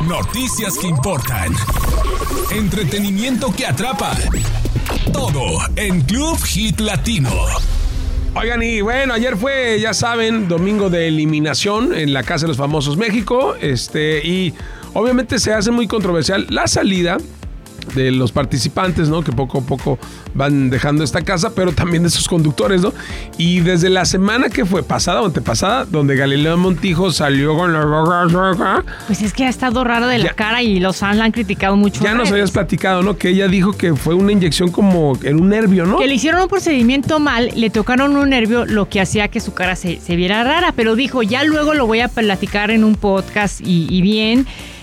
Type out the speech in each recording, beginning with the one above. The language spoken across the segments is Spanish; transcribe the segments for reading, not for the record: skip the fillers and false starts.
Noticias que importan. Entretenimiento que atrapa. Todo en Club Hit Latino. Oigan, y bueno, ayer fue, ya saben, domingo de eliminación en la Casa de los Famosos México. Y obviamente se hace muy controversial la salida de los participantes, ¿no? Que poco a poco van dejando esta casa, pero también de sus conductores, ¿no? Y desde la semana que fue pasada o antepasada, donde Galilea Montijo salió con la... Pues es que ha estado raro de la cara y los fans la han criticado mucho. Ya nos habías platicado, ¿no? Que ella dijo que fue una inyección como en un nervio, ¿no? Que le hicieron un procedimiento mal, le tocaron un nervio, lo que hacía que su cara se viera rara, pero dijo, ya luego lo voy a platicar en un podcast y bien...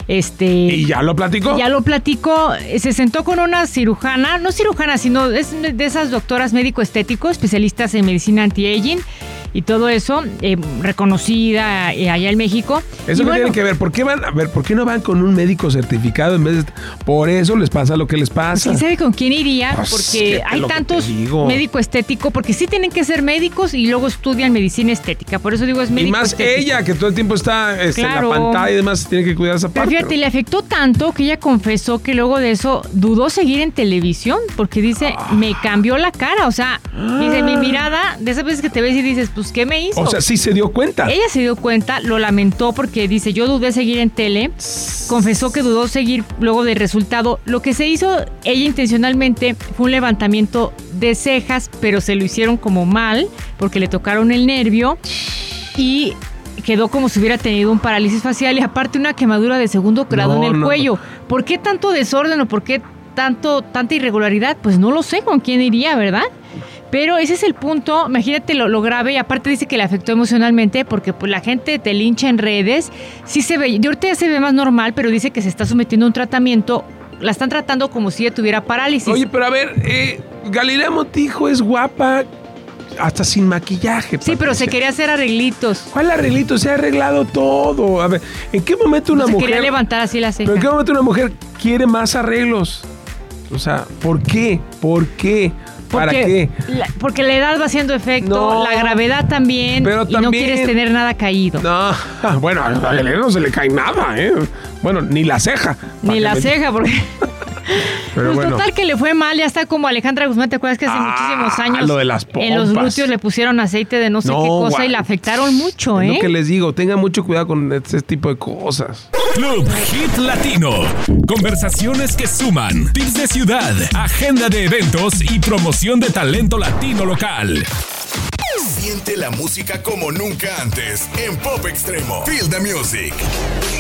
¿Y ya lo platicó? Ya lo platicó. Se sentó con una cirujana, no cirujana, sino es de esas doctoras médico-estético, especialistas en medicina anti-aging y todo eso, reconocida allá en México. Eso que tiene que ver, ¿por qué no van con un médico certificado en vez de... Por eso les pasa lo que les pasa. ¿Quién sabe con quién iría? Pues, porque hay tantos médico-estético, porque sí tienen que ser médicos y luego estudian medicina estética. Por eso digo, es médico. Y más ella, que todo el tiempo está claro. en la pantalla y demás, tiene que cuidar esa parte. Pero fíjate, le afectó tanto que ella confesó que luego de eso dudó seguir en televisión, porque dice, me cambió la cara. O sea, dice, mi mirada, de esas veces que te ves y dices, pues, ¿qué me hizo? O sea, sí se dio cuenta. Ella se dio cuenta, lo lamentó porque dice, yo dudé seguir en tele. Confesó que dudó seguir luego del resultado. Lo que se hizo ella intencionalmente fue un levantamiento de cejas, pero se lo hicieron como mal, porque le tocaron el nervio y quedó como si hubiera tenido un parálisis facial y aparte una quemadura de segundo grado en el cuello. ¿Por qué tanto desorden o por qué tanta irregularidad? Pues no lo sé con quién iría, ¿verdad? Pero ese es el punto, imagínate lo grave, y aparte dice que le afectó emocionalmente porque pues la gente te lincha en redes, sí se ve, de ahorita ya se ve más normal, pero dice que se está sometiendo a un tratamiento, la están tratando como si ella tuviera parálisis. Oye, pero a ver, Galilea Montijo es guapa, hasta sin maquillaje. Sí, Patricia. pero se quería hacer arreglitos. ¿Cuál arreglito? Se ha arreglado todo. A ver, ¿en qué momento una mujer... Se quería levantar así la ceja. ¿Pero en qué momento una mujer quiere más arreglos? O sea, ¿por qué? ¿Para qué? Porque la edad va haciendo efecto, la gravedad también, pero y no quieres tener nada caído. No, bueno, a Galilea no se le cae nada, ¿eh? Bueno, ni la ceja. Ni la ceja, porque... Pero pues bueno. Total que le fue mal, ya está como Alejandra Guzmán, ¿te acuerdas que hace muchísimos años lo de las pompas, en los glúteos le pusieron aceite de no sé qué cosa y la afectaron mucho, Es lo que les digo, tengan mucho cuidado con este tipo de cosas. Club Hit Latino. Conversaciones que suman, tips de ciudad, agenda de eventos y promoción de talento latino local. Siente la música como nunca antes en Pop Extremo. Feel the Music.